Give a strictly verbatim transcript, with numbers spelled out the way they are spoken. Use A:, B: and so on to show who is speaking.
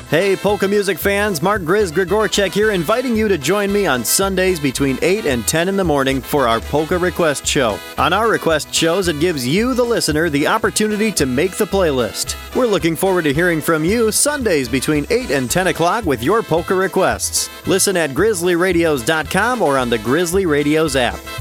A: Hey, polka music fans, Mark Grizz Grigorchek here, inviting you to join me on Sundays between eight and ten in the morning for our Polka Request Show. On our request shows, it gives you, the listener, the opportunity to make the playlist. We're looking forward to hearing from you Sundays between eight and ten o'clock with your polka requests. Listen at grizzly radios dot com or on the Grizzly Radios app.